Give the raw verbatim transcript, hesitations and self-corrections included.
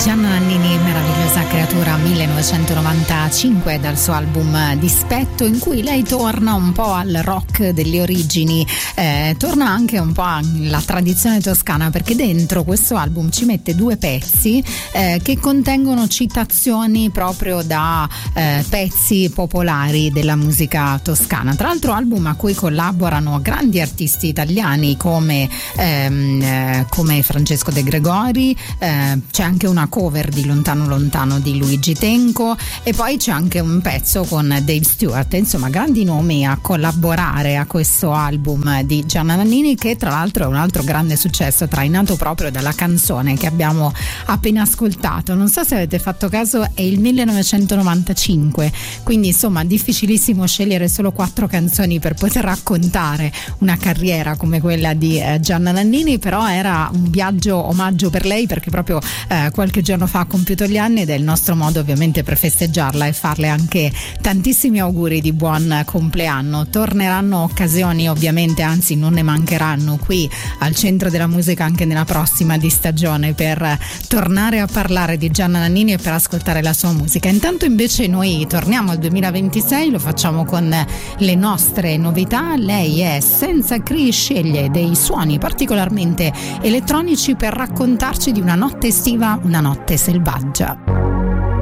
Gianna Nannini, meravigliosa creatura, millenovecentonovantacinque, dal suo album Dispetto, in cui lei torna un po' al rock delle origini, eh, torna anche un po' alla tradizione toscana, perché dentro questo album ci mette due pezzi eh, che contengono citazioni proprio da eh, pezzi popolari della musica toscana. Tra l'altro album a cui collaborano grandi artisti italiani come, ehm, eh, come Francesco De Gregori, eh, c'è anche una cover di Lontano Lontano di Luigi Tenco e poi c'è anche un pezzo con Dave Stewart, insomma grandi nomi a collaborare a questo album di Gianna Nannini, che tra l'altro è un altro grande successo trainato proprio dalla canzone che abbiamo appena ascoltato. Non so se avete fatto caso, è il millenovecentonovantacinque, quindi insomma difficilissimo scegliere solo quattro canzoni per poter raccontare una carriera come quella di eh, Gianna Nannini, però era un viaggio omaggio per lei, perché proprio eh, qualche giorno fa ha compiuto gli anni ed è il nostro modo ovviamente per festeggiarla e farle anche tantissimi auguri di buon compleanno. Torneranno occasioni ovviamente, anzi non ne mancheranno, qui al Centro della Musica anche nella prossima di stagione, per tornare a parlare di Gianna Nannini e per ascoltare la sua musica. Intanto invece noi torniamo al duemilaventisei, lo facciamo con le nostre novità. Lei è Senza Cri, sceglie dei suoni particolarmente elettronici per raccontarci di una notte estiva, una notte selvaggia.